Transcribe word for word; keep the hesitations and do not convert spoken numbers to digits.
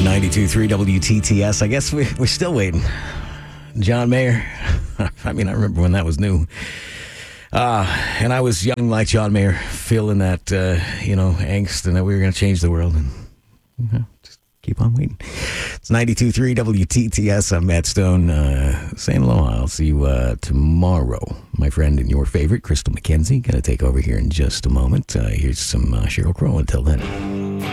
ninety-two point three W T T S. I guess we, we're still waiting. John Mayer. I mean, I remember when that was new. Uh, and I was young like John Mayer, feeling that, uh, you know, angst and that we were going to change the world. And you know, just keep on waiting. It's ninety-two point three W T T S. I'm Matt Stone, uh, saying aloha. I'll see you uh, tomorrow. My friend and your favorite, Crystal McKenzie, going to take over here in just a moment. Uh, here's some uh, Sheryl Crow until then.